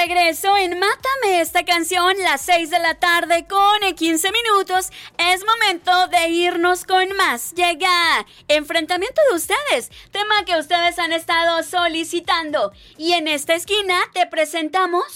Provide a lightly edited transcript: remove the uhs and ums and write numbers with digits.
regreso en Mátame esta canción, las 6 de la tarde con 15 minutos. Es momento de irnos con más. Llega Enfrentamiento de Ustedes, tema que ustedes han estado solicitando. Y en esta esquina te presentamos